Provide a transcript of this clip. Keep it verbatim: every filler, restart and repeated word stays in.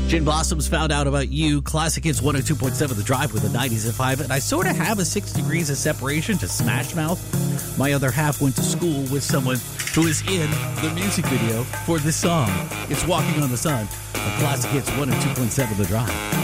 Gin Blossoms, Found Out About You. Classic Hits one oh two point seven The Drive with the nineties at five. And I sort of have a six degrees of separation to Smash Mouth. My other half went to school with someone who is in the music video for this song. It's Walking on the Sun on Classic Hits one oh two point seven The Drive.